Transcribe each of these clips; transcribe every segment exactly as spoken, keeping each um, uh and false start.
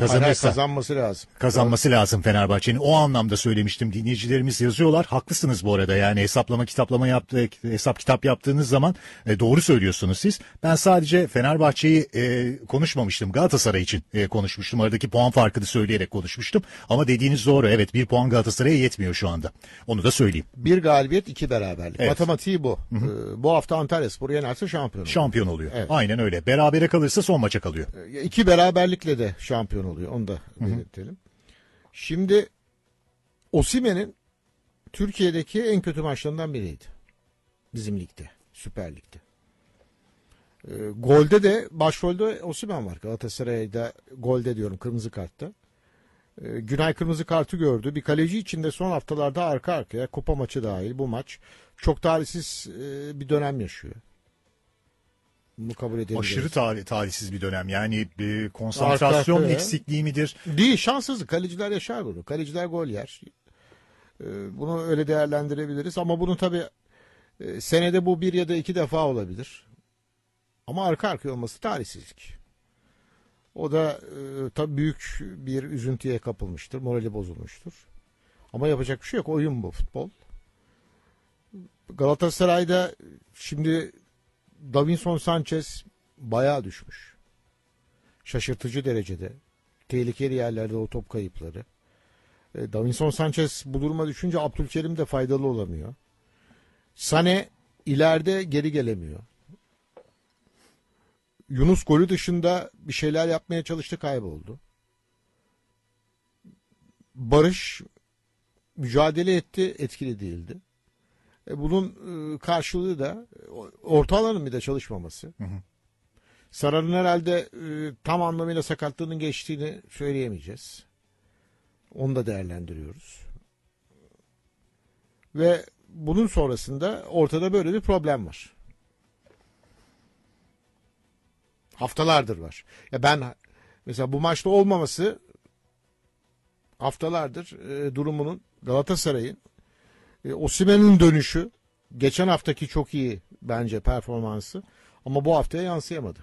kazanırsa. Kazanması lazım. Kazanması lazım Fenerbahçe'nin. O anlamda söylemiştim. Dinleyicilerimiz yazıyorlar. Haklısınız bu arada. Yani hesaplama kitaplama yaptı, hesap kitap yaptığınız zaman e, doğru söylüyorsunuz siz. Ben sadece Fenerbahçe'yi e, konuşmamıştım. Galatasaray için e, konuşmuştum. Aradaki puan farkını söyleyerek konuşmuştum. Ama dediğiniz doğru. Evet, bir puan Galatasaray'a yetmiyor şu anda. Onu da söyleyeyim. Bir galibiyet, iki beraberlik. Evet. Matematiği bu. Hı hı. Ee, bu hafta Antalyaspor'u yenerse şampiyon oluyor. Şampiyon oluyor. Evet. Aynen öyle. Berabere kalırsa son maça kalıyor. Ee, iki beraberlikle de şampiyon oluyor. Onu da belirtelim. Şimdi Osimhen'in Türkiye'deki en kötü maçlarından biriydi. Bizim ligde. Süper Lig'de. Ee, golde de başrolde Osimhen var. Galatasaray'da golde diyorum, kırmızı kartta. Ee, Günay kırmızı kartı gördü. Bir kaleci için de son haftalarda arka arkaya kupa maçı dahil bu maç çok talihsiz e, bir dönem yaşıyor. Bunu kabul edelim. Aşırı tarih, talihsiz bir dönem. Yani bir konsantrasyon Arka arkaya. eksikliği midir? Değil, şanssızlık. Kaleciler yaşar bunu. Kaleciler gol yer. Ee, bunu öyle değerlendirebiliriz. Ama bunu tabii e, senede bu bir ya da iki defa olabilir. Ama arka arkaya olması talihsizlik. O da e, tabii büyük bir üzüntüye kapılmıştır. Morali bozulmuştur. Ama yapacak bir şey yok. Oyun bu, futbol. Galatasaray'da şimdi Davinson Sanchez bayağı düşmüş. Şaşırtıcı derecede. Tehlikeli yerlerde o top kayıpları. E, Davinson Sanchez bu duruma düşünce Abdülkerim de faydalı olamıyor. Sane ileride geri gelemiyor. Yunus golü dışında bir şeyler yapmaya çalıştı, kayboldu. Barış mücadele etti, etkili değildi. E bunun e, karşılığı da orta alanın bir de çalışmaması. Hı hı. Sarar'ın herhalde e, tam anlamıyla sakatlığının geçtiğini söyleyemeyeceğiz. Onu da değerlendiriyoruz. Ve bunun sonrasında ortada böyle bir problem var. Haftalardır var. Ya ben mesela bu maçta olmaması haftalardır e, durumunun, Galatasaray'ın e, Osimhen'in dönüşü, geçen haftaki çok iyi bence performansı ama bu haftaya yansıyamadı.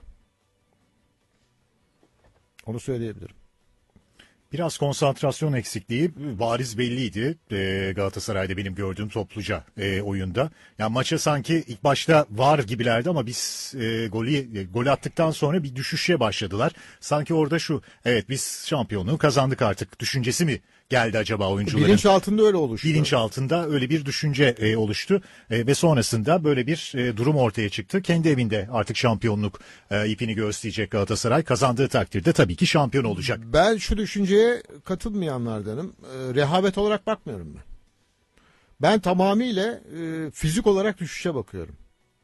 Onu söyleyebilirim. Biraz konsantrasyon eksikliği bariz belliydi e, Galatasaray'da benim gördüğüm topluca e, oyunda. Yani maça sanki ilk başta var gibilerdi ama biz e, golü e, gol attıktan sonra bir düşüşe başladılar. Sanki orada şu, evet biz şampiyonluğu kazandık artık düşüncesi mi geldi acaba oyuncuların? Bilinç altında öyle oluştu. Bilinç altında öyle bir düşünce e, oluştu e, ve sonrasında böyle bir e, durum ortaya çıktı. Kendi evinde artık şampiyonluk e, ipini gösterecek Galatasaray. Kazandığı takdirde tabii ki şampiyon olacak. Ben şu düşünceye katılmayanlardanım. E, rehavet olarak bakmıyorum ben. Ben tamamıyla e, fizik olarak düşüşe bakıyorum.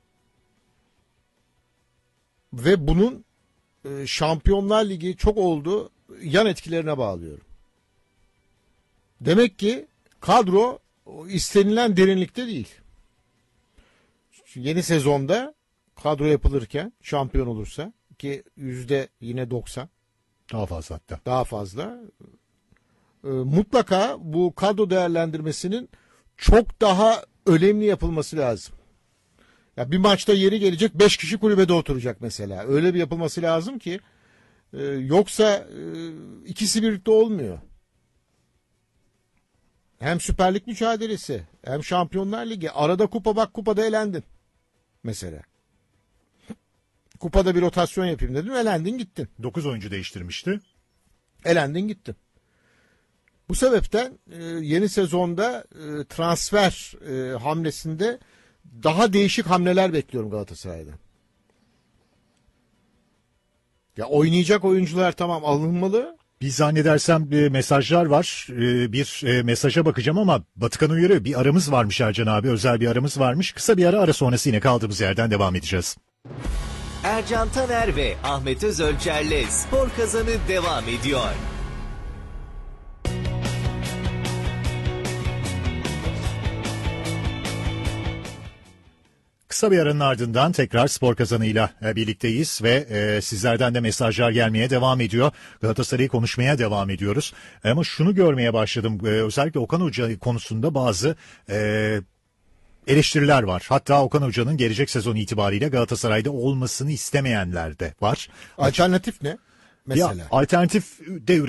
Ve bunun e, Şampiyonlar Ligi çok oldu yan etkilerine bağlıyorum. Demek ki kadro istenilen derinlikte değil. Yeni sezonda kadro yapılırken şampiyon olursa ki yüzde yine doksan daha fazla hatta. Daha fazla. E, mutlaka bu kadro değerlendirmesinin çok daha önemli yapılması lazım. Ya bir maçta yeri gelecek beş kişi kulübede oturacak mesela. Öyle bir yapılması lazım ki e, yoksa e, ikisi birlikte olmuyor. Hem Süper Lig mücadelesi, hem Şampiyonlar Ligi. Arada kupa, bak kupada elendin mesela. Kupada bir rotasyon yapayım dedim, elendin gittin. dokuz oyuncu değiştirmişti. Elendin gittin. Bu sebepten e, yeni sezonda e, transfer e, hamlesinde daha değişik hamleler bekliyorum Galatasaray'dan. Ya oynayacak oyuncular tamam alınmalı. Bir zannedersem e, mesajlar var. E, bir e, mesaja bakacağım ama Batıkan uyarıyor. Bir aramız varmış Ercan abi. Özel bir aramız varmış. Kısa bir ara, ara sonrası yine kaldığımız yerden devam edeceğiz. Ercan Taner ve Ahmet Özölçer'le Spor Kazanı devam ediyor. Kısa bir aranın ardından tekrar Spor Kazanı'yla birlikteyiz ve e, sizlerden de mesajlar gelmeye devam ediyor. Galatasaray'ı konuşmaya devam ediyoruz. Ama şunu görmeye başladım. E, özellikle Okan Hoca konusunda bazı e, eleştiriler var. Hatta Okan Hoca'nın gelecek sezon itibariyle Galatasaray'da olmasını istemeyenler de var. Alternatif ne? Mesela. Ya, alternatif de